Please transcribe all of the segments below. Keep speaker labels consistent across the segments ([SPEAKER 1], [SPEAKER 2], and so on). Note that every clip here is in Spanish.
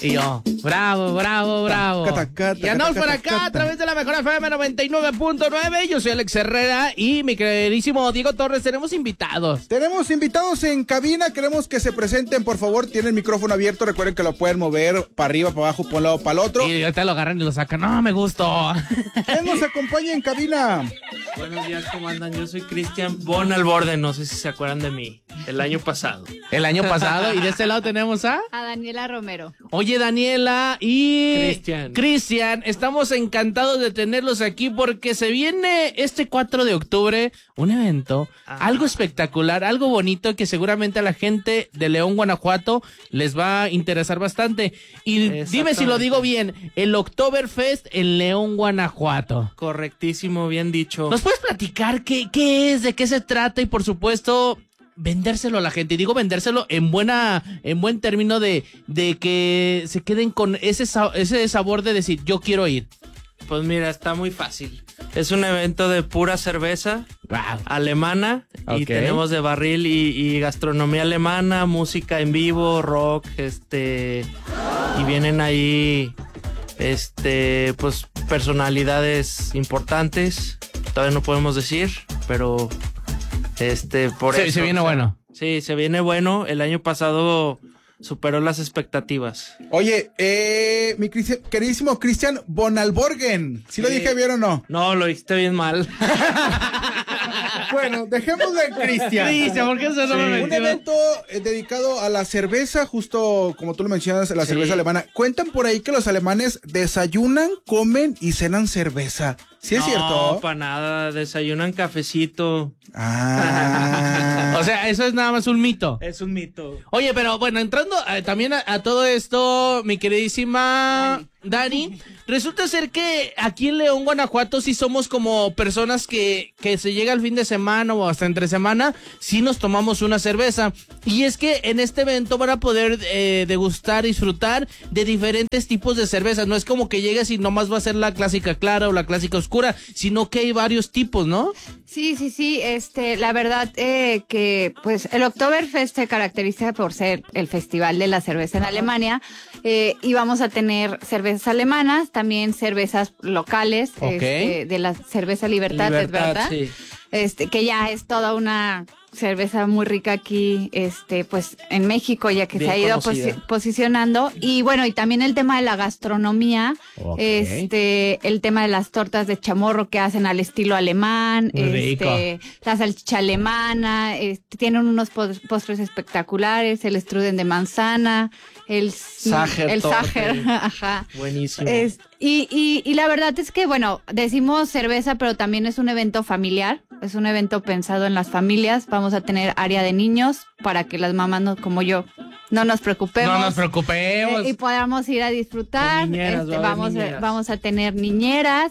[SPEAKER 1] Y yo, bravo. Y andamos por acá a través de la mejor FM 99.9. Yo soy Alex Herrera y mi queridísimo Diego Torres. Tenemos invitados
[SPEAKER 2] en cabina. Queremos que se presenten, por favor. Tienen el micrófono abierto. Recuerden que lo pueden mover para arriba, para abajo, para un lado, para el otro.
[SPEAKER 1] Y ahorita lo agarran y lo sacan. No, me gustó.
[SPEAKER 2] ¿Quién nos acompaña en cabina?
[SPEAKER 3] Buenos días, ¿cómo andan? Yo soy Cristian Bon al Borde. No sé si se acuerdan de mí. El año pasado.
[SPEAKER 1] Y de este lado tenemos a
[SPEAKER 4] Daniela Romero.
[SPEAKER 1] Oye, Daniela y
[SPEAKER 3] Cristian,
[SPEAKER 1] estamos encantados de tenerlos aquí porque se viene este 4 de octubre un evento, algo espectacular, algo bonito que seguramente a la gente de León, Guanajuato les va a interesar bastante. Y dime si lo digo bien, el Oktoberfest en León, Guanajuato.
[SPEAKER 3] Correctísimo, bien dicho.
[SPEAKER 1] ¿Nos puedes platicar qué es, de qué se trata y por supuesto vendérselo a la gente? Y digo vendérselo en buen término de que se queden con ese sabor de decir, yo quiero ir.
[SPEAKER 3] Pues mira, está muy fácil. Es un evento de pura cerveza alemana y tenemos de barril y gastronomía alemana, música en vivo, rock, y vienen ahí pues personalidades importantes. Todavía no podemos decir, pero por eso.
[SPEAKER 1] Se viene bueno.
[SPEAKER 3] Sí, se viene bueno. El año pasado superó las expectativas.
[SPEAKER 2] Oye, mi queridísimo Cristian Bon al Borgen. ¿Sí lo dije bien o no?
[SPEAKER 3] No, lo dijiste bien mal.
[SPEAKER 2] Bueno, dejémoslo en Cristian.
[SPEAKER 1] Cristian, ¿por qué se llama
[SPEAKER 2] Un evento dedicado a la cerveza, justo como tú lo mencionas, la cerveza alemana. Cuentan por ahí que los alemanes desayunan, comen y cenan cerveza. ¿Sí es cierto?
[SPEAKER 3] No, para nada. Desayunan cafecito.
[SPEAKER 1] O sea, eso es nada más un mito.
[SPEAKER 3] Es un mito.
[SPEAKER 1] Oye, pero bueno, entrando también a todo esto, mi queridísima Dani, resulta ser que aquí en León, Guanajuato, sí somos como personas que se llega el fin de semana o hasta entre semana, sí nos tomamos una cerveza. Y es que en este evento van a poder degustar, disfrutar de diferentes tipos de cervezas. No es como que llegues y nomás va a ser la clásica clara o la clásica oscura, sino que hay varios tipos, ¿no?
[SPEAKER 4] Sí. La verdad que pues el Oktoberfest se caracteriza por ser el festival de la cerveza en Alemania, y vamos a tener cervezas alemanas, también cervezas locales, de la cerveza Libertad, ¿es verdad?
[SPEAKER 3] Sí.
[SPEAKER 4] Que ya es toda una cerveza muy rica aquí, pues en México, ya que bien se ha ido posicionando. Y bueno, y también el tema de la gastronomía, el tema de las tortas de chamorro que hacen al estilo alemán, la salchicha alemana, tienen unos postres espectaculares, el strudel de manzana, el Sacher, ajá.
[SPEAKER 3] Buenísimo.
[SPEAKER 4] Y la verdad es que, bueno, decimos cerveza, pero también es un evento familiar, es un evento pensado en las familias. Vamos a tener área de niños para que las mamás, como yo, no nos preocupemos. Y podamos ir a disfrutar.
[SPEAKER 3] Niñeras,
[SPEAKER 4] vamos a tener niñeras,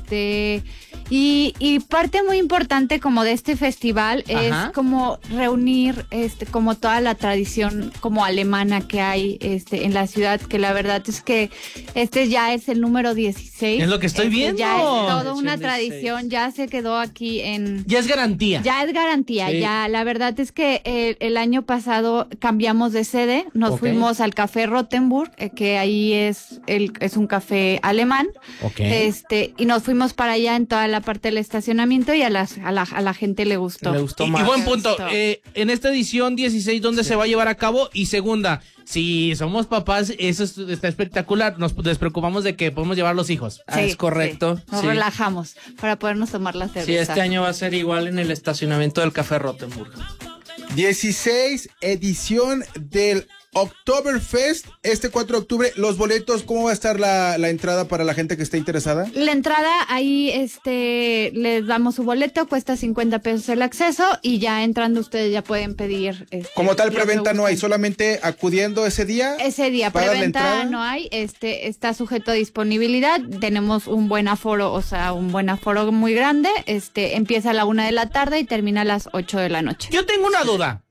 [SPEAKER 4] y parte muy importante como de este festival es como reunir como toda la tradición como alemana que hay en la ciudad, que la verdad es que ya es el número 16.
[SPEAKER 1] Es lo que estoy viendo.
[SPEAKER 4] Ya es toda una tradición, ya se quedó aquí en...
[SPEAKER 1] Ya es garantía.
[SPEAKER 4] Sí. Ya, la verdad es que el año pasado cambiamos de sede, nos fuimos al Café Rothenburg, que ahí es un café alemán, y nos fuimos para allá en toda la parte del estacionamiento y a la gente le gustó.
[SPEAKER 1] Y buen punto, en esta edición 16, ¿dónde se va a llevar a cabo? Y segunda, si somos papás, eso está espectacular, nos despreocupamos de que podemos llevar los hijos.
[SPEAKER 3] Es correcto.
[SPEAKER 4] Sí. Nos relajamos para podernos tomar la cerveza.
[SPEAKER 3] Sí, este año va a ser igual en el estacionamiento del Café Rothenburg.
[SPEAKER 2] 16 edición del Oktoberfest, este 4 de octubre. Los boletos, ¿cómo va a estar la entrada para la gente que esté interesada?
[SPEAKER 4] La entrada, ahí les damos su boleto, cuesta 50 pesos el acceso, y ya entrando ustedes ya pueden pedir.
[SPEAKER 2] Como tal, preventa no hay, solamente acudiendo ese día.
[SPEAKER 4] Preventa no hay, está sujeto a disponibilidad. Tenemos un buen aforo muy grande. Empieza a la 1 de la tarde y termina a las 8 de la noche.
[SPEAKER 1] Yo tengo una duda.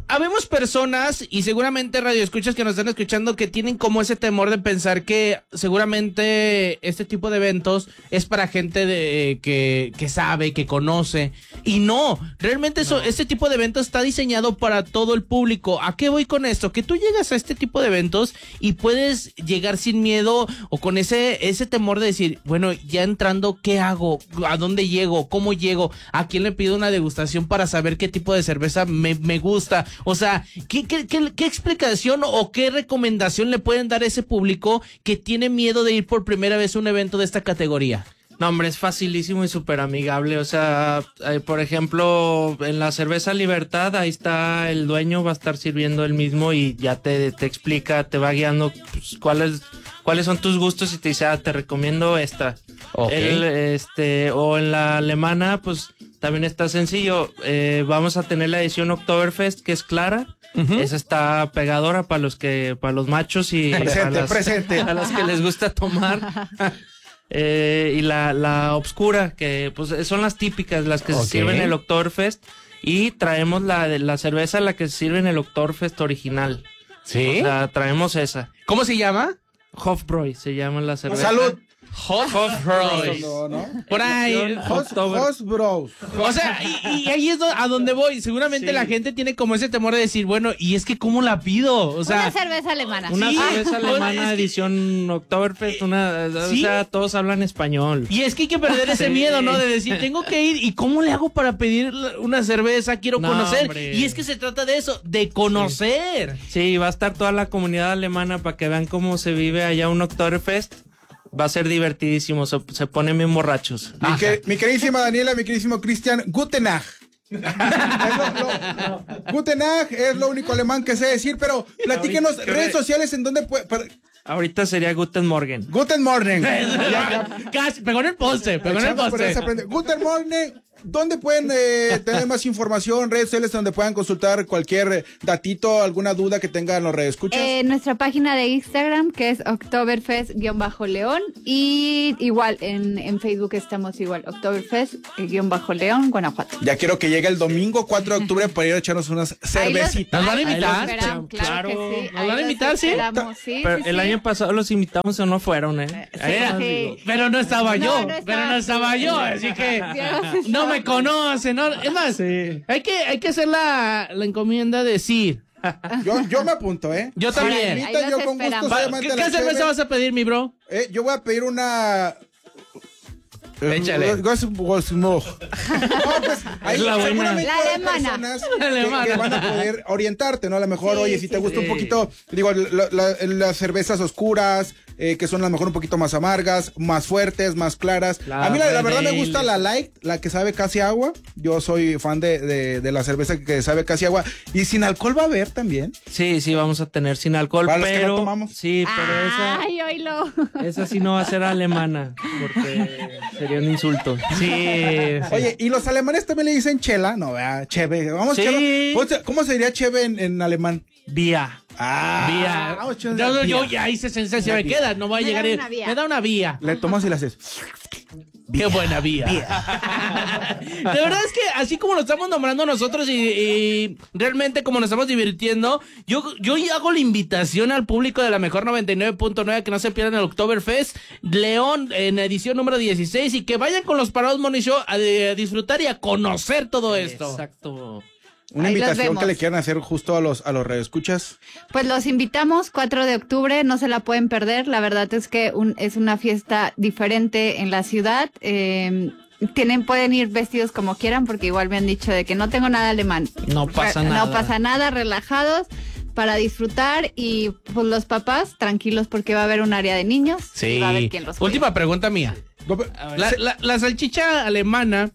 [SPEAKER 1] habemos personas y seguramente radioescuchas que nos están escuchando que tienen como ese temor de pensar que seguramente este tipo de eventos es para gente que sabe, que conoce, y no, realmente este tipo de eventos está diseñado para todo el público. ¿A qué voy con esto? Que tú llegas a este tipo de eventos y puedes llegar sin miedo o con ese temor de decir, bueno, ya entrando, ¿qué hago? ¿A dónde llego? ¿Cómo llego? ¿A quién le pido una degustación para saber qué tipo de cerveza me gusta? O sea, ¿qué explicación o qué recomendación le pueden dar a ese público que tiene miedo de ir por primera vez a un evento de esta categoría?
[SPEAKER 3] No, hombre, es facilísimo y súper amigable. O sea, por ejemplo, en la cerveza Libertad, ahí está el dueño, va a estar sirviendo él mismo y ya te explica, te va guiando pues, cuáles son tus gustos y te dice, te recomiendo esta. Okay. O en la alemana, pues también está sencillo. Vamos a tener la edición Oktoberfest, que es clara. Uh-huh. Esa está pegadora para los machos y
[SPEAKER 2] presente.
[SPEAKER 3] A los que les gusta tomar. Y la obscura, que pues son las típicas, las que se sirven en el Oktoberfest. Y traemos la cerveza, la que se sirve en el Oktoberfest original.
[SPEAKER 1] ¿Sí?
[SPEAKER 3] O sea, traemos esa.
[SPEAKER 1] ¿Cómo se llama?
[SPEAKER 3] Hofbräu se llama la cerveza.
[SPEAKER 2] ¡Salud!
[SPEAKER 1] Hofbräu. ¿No? Por ahí.
[SPEAKER 2] Hofbräu.
[SPEAKER 1] O sea, y ahí es a donde voy. Seguramente la gente tiene como ese temor de decir, bueno, y es que ¿cómo la pido? O sea,
[SPEAKER 4] una cerveza alemana.
[SPEAKER 3] Una cerveza alemana edición Oktoberfest, o sea, todos hablan español.
[SPEAKER 1] Y es que hay que perder ese miedo, ¿no? De decir, tengo que ir, ¿y cómo le hago para pedir una cerveza? Quiero conocer. Hombre. Y es que se trata de eso, de conocer.
[SPEAKER 3] Sí, va a estar toda la comunidad alemana para que vean cómo se vive allá un Oktoberfest. Va a ser divertidísimo, se ponen bien borrachos.
[SPEAKER 2] Mi queridísima Daniela, mi queridísimo Cristian, Guten Tag. Guten Tag es lo único alemán que sé decir, pero platíquenos redes sociales en donde puede...
[SPEAKER 3] Ahorita sería Guten Morgen.
[SPEAKER 2] Guten Morgen.
[SPEAKER 1] Casi, pegó en el poste,
[SPEAKER 2] Guten Morgen. ¿Dónde pueden tener más información, redes sociales donde puedan consultar cualquier datito, alguna duda que tengan los redescuchas?
[SPEAKER 4] Nuestra página de Instagram, que es Oktoberfest-León, y igual en Facebook estamos igual, Oktoberfest-León, Guanajuato.
[SPEAKER 2] Ya quiero que llegue el domingo 4 de octubre para ir a echarnos unas cervecitas.
[SPEAKER 1] ¿Nos van a invitar?
[SPEAKER 4] Claro que sí.
[SPEAKER 1] ¿Nos van a invitar, sí?
[SPEAKER 3] Pero el año pasado los invitamos o no fueron,
[SPEAKER 4] Sí.
[SPEAKER 1] Pero no estaba yo, así que no me conocen, ¿no? Es más, hay que hacer la encomienda de sí.
[SPEAKER 2] Yo me apunto, ¿eh?
[SPEAKER 1] Yo también.
[SPEAKER 4] Yo con gusto
[SPEAKER 1] ¿Qué cerveza vas a pedir, mi bro?
[SPEAKER 2] Yo voy a pedir una...
[SPEAKER 1] Échale.
[SPEAKER 2] No, pues hay
[SPEAKER 3] la
[SPEAKER 4] alemana.
[SPEAKER 2] Personas que van a poder orientarte, ¿no? A lo mejor, oye, si te gusta un poquito, digo, las cervezas oscuras, que son a lo mejor un poquito más amargas, más fuertes, más claras. A mí la verdad me gusta la light, la que sabe casi agua. Yo soy fan de la cerveza que sabe casi agua. ¿Y sin alcohol va a haber también?
[SPEAKER 3] Sí, vamos a tener sin alcohol,
[SPEAKER 2] para
[SPEAKER 3] pero
[SPEAKER 2] los que no tomamos.
[SPEAKER 3] Sí, pero esa sí no va a ser alemana, porque sería un insulto. Sí.
[SPEAKER 2] Oye, ¿y los alemanes también le dicen chela? No, vea, cheve. Vamos,
[SPEAKER 3] sí.
[SPEAKER 2] ¿Cómo se diría cheve en alemán?
[SPEAKER 3] Vía.
[SPEAKER 1] Vía. Yo ya hice sensación, me queda, no va a llegar. Me da una vía.
[SPEAKER 2] Le tomas y la haces.
[SPEAKER 1] Qué buena vía. De verdad es que así como lo estamos nombrando nosotros y realmente como nos estamos divirtiendo, yo hago la invitación al público de la mejor 99.9 que no se pierdan el Oktoberfest León en edición número 16 y que vayan con los Parados Morning Show a disfrutar y a conocer todo esto.
[SPEAKER 3] Exacto.
[SPEAKER 2] Una invitación que le quieran hacer justo a los redescuchas.
[SPEAKER 4] Pues los invitamos 4 de octubre, no se la pueden perder. La verdad es que es una fiesta diferente en la ciudad. Pueden ir vestidos como quieran porque igual me han dicho de que no tengo nada alemán.
[SPEAKER 3] No pasa nada.
[SPEAKER 4] No pasa nada, relajados para disfrutar y pues los papás tranquilos porque va a haber un área de niños.
[SPEAKER 1] Sí.
[SPEAKER 4] Y va a haber quien los
[SPEAKER 1] Última pregunta mía. La salchicha alemana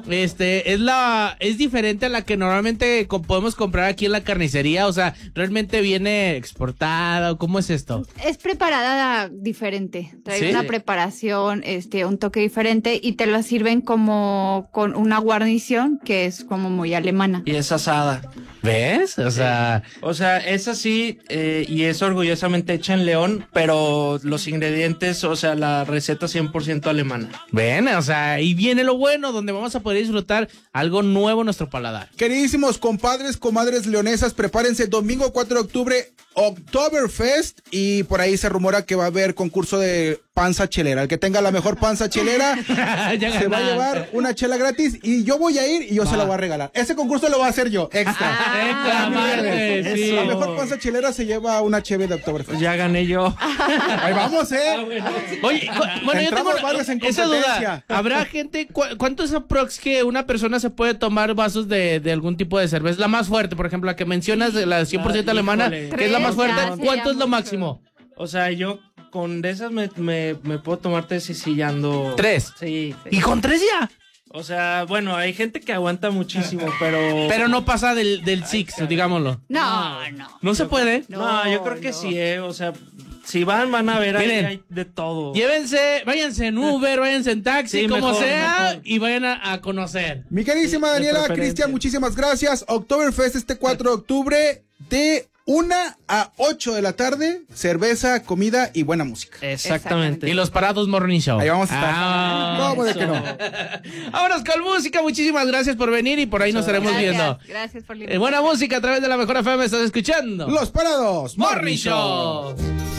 [SPEAKER 1] es diferente a la que normalmente podemos comprar aquí en la carnicería, o sea, ¿realmente viene exportada? ¿Cómo es esto?
[SPEAKER 4] Es preparada diferente, trae
[SPEAKER 1] ¿Sí?
[SPEAKER 4] una preparación, un toque diferente y te lo sirven como con una guarnición que es como muy alemana.
[SPEAKER 3] Y es asada.
[SPEAKER 1] ¿Ves? O sea,
[SPEAKER 3] es así y es orgullosamente hecha en León, pero los ingredientes, o sea, la receta 100% alemana. alemana.
[SPEAKER 1] Ven, o sea, y viene lo bueno, donde vamos a poder disfrutar algo nuevo en nuestro paladar.
[SPEAKER 2] Queridísimos compadres, comadres leonesas, prepárense, domingo 4 de octubre, Oktoberfest, y por ahí se rumora que va a haber concurso de panza chelera. El que tenga la mejor panza chelera se va a llevar una chela gratis, y yo voy a ir y yo se la voy a regalar. Ese concurso lo voy a hacer yo, extra.
[SPEAKER 1] Sí.
[SPEAKER 2] La mejor panza chelera se lleva una cheve de Oktoberfest.
[SPEAKER 3] Pues ya gané yo.
[SPEAKER 2] Ahí vamos,
[SPEAKER 1] Oye, bueno, yo tengo
[SPEAKER 2] varios en
[SPEAKER 1] esa duda. ¿Habrá gente, cuánto es aprox que una persona se puede tomar vasos de algún tipo de cerveza? La más fuerte, por ejemplo, la que mencionas, de la 100% alemana, que es la más fuerte. ¿Cuánto es lo máximo?
[SPEAKER 3] O sea, yo con de esas me puedo tomar 3 y sí ya ando...
[SPEAKER 1] 3.
[SPEAKER 3] Sí.
[SPEAKER 1] ¿Y con 3 ya?
[SPEAKER 3] O sea, bueno, hay gente que aguanta muchísimo, pero...
[SPEAKER 1] Pero no pasa del six, digámoslo.
[SPEAKER 4] No.
[SPEAKER 1] ¿No se puede?
[SPEAKER 3] No, yo creo que sí, o sea... Si van a ver, hay de todo.
[SPEAKER 1] Váyanse en Uber, váyanse en taxi, sí, como sea, y vayan a conocer.
[SPEAKER 2] Mi queridísima Daniela, Cristian, muchísimas gracias. Oktoberfest este 4 de octubre de 1 a 8 de la tarde, cerveza, comida y buena música.
[SPEAKER 3] Exactamente.
[SPEAKER 1] Y los parados Morning Show.
[SPEAKER 2] Ahí vamos a estar. ¿Cómo de que no?
[SPEAKER 1] Vámonos con música, muchísimas gracias por venir y por ahí nos estaremos viendo.
[SPEAKER 4] Gracias por la invitación.
[SPEAKER 1] Buena música a través de la Mejor FM, estás escuchando
[SPEAKER 2] Los Parados
[SPEAKER 1] Morning Show.